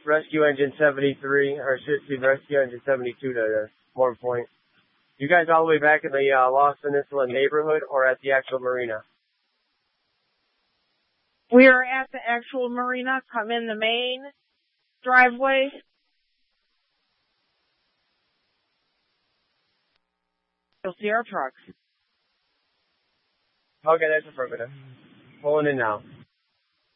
Rescue Engine 73, or should be Rescue Engine 72 to more point. You guys all the way back in the Lost Peninsula neighborhood or at the actual marina? We are at the actual marina. Come in the main driveway. You'll see our trucks. Okay, that's affirmative. Pulling in now.